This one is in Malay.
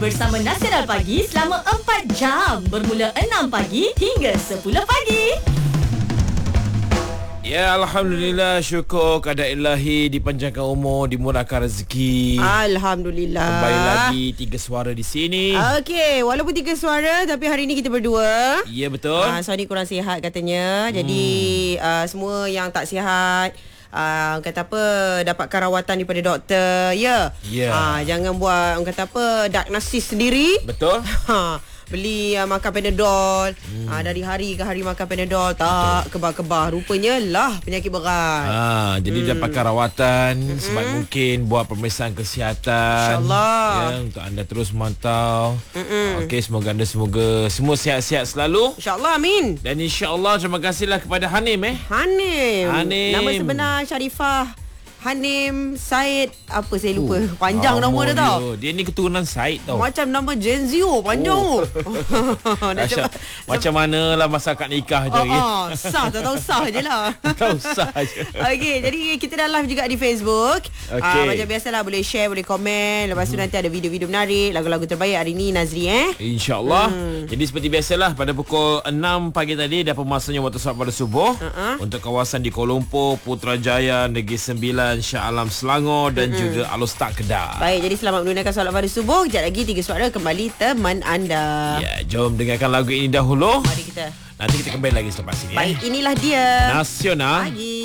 bersama Nasional Pagi selama 4 jam. Bermula 6 pagi hingga 10 pagi. Ya, Alhamdulillah, syukur keadaan ilahi, dipanjangkan umur, dimurahkan rezeki. Alhamdulillah. Kembali lagi 3 suara di sini. Okey, walaupun 3 suara tapi hari ni kita berdua. Ya, betul. Sony kurang sihat katanya. Jadi semua yang tak sihat, kata apa, dapatkan rawatan daripada doktor. Ya. Jangan buat kata apa, diagnosis sendiri. Betul. Beli makan Panadol. Dari hari ke hari makan Panadol tak kebar-kebar. Rupanya lah penyakit berat. Jadi dapatkan rawatan sebab mungkin buat pemeriksaan kesihatan. InsyaAllah. Ya, untuk anda terus mantau. Okey, semoga anda semua sihat-sihat selalu. InsyaAllah, amin. Dan insyaAllah terima kasihlah kepada Hanim. Hanim. Hanim. Nama sebenar Sharifah Hanim Said. Apa saya lupa. Panjang nama dia tau. Dia ni keturunan Said tau. Macam nama Genzio. Panjang tu. Macam manalah masa akad nikah je. Sah, tak tahu sah je lah. Tahu sah je. Okey, jadi kita dah live juga di Facebook. Macam biasalah, boleh share, boleh komen. Lepas tu nanti ada video-video menarik, lagu-lagu terbaik hari ni, Nazri. InsyaAllah. Jadi seperti biasalah, pada pukul 6 pagi tadi dah pemasanya waktu solat pada subuh. Untuk kawasan di Kuala Lumpur, Putrajaya, Negeri Sembilan, Shah Alam Selangor dan juga Alostak Kedah. Baik, jadi selamat menunaikan solat pada subuh. Sekejap lagi 3 suara kembali teman anda. Ya, jom dengarkan lagu ini dahulu. Mari kita. Nanti kita kembali lagi selepas ini. Baik, inilah dia Nasional Pagi.